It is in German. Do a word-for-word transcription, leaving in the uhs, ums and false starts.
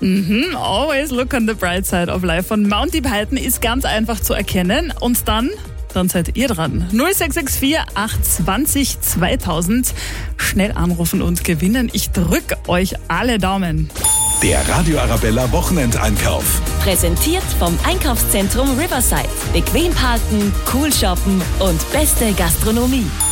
Mhm, always look on the bright side of life von Monty Python ist ganz einfach zu erkennen. Und dann, dann seid ihr dran. null sechs sechs vier acht zwanzig zweitausend. Schnell anrufen und gewinnen. Ich drück euch alle Daumen. Der Radio Arabella Wochenendeinkauf. Präsentiert vom Einkaufszentrum Riverside. Bequem parken, cool shoppen und beste Gastronomie.